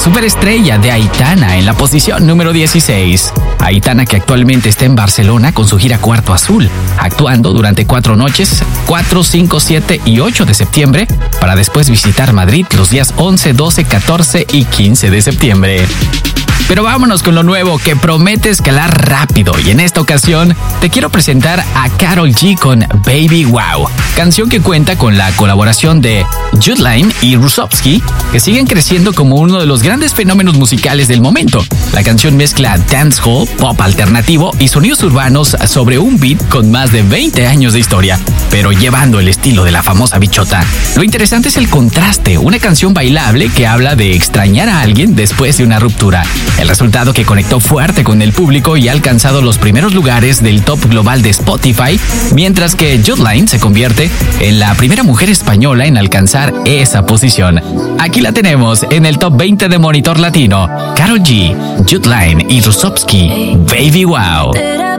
Superestrella de Aitana en la posición número 16. Aitana, que actualmente está en Barcelona con su gira Cuarto Azul, actuando durante 4 noches, 4, 5, 7 y 8 de septiembre, para después visitar Madrid los días 11, 12, 14 y 15 de septiembre. Pero vámonos con lo nuevo que promete escalar rápido, y en esta ocasión te quiero presentar a Karol G con Baby Wow, canción que cuenta con la colaboración de Judline y Rusovsky, que siguen creciendo como uno de los grandes fenómenos musicales del momento. La canción mezcla dancehall, pop alternativo y sonidos urbanos sobre un beat con más de 20 años de historia, pero llevando el estilo de la famosa bichota. Lo interesante es el contraste, una canción bailable que habla de extrañar a alguien después de una ruptura. El resultado, que conectó fuerte con el público y ha alcanzado los primeros lugares del top global de Spotify, mientras que Judline se convierte en la primera mujer española en alcanzar esa posición. Aquí la tenemos en el top 20 de Monitor Latino. Karol G, Judline y Rusovsky, Baby Wow.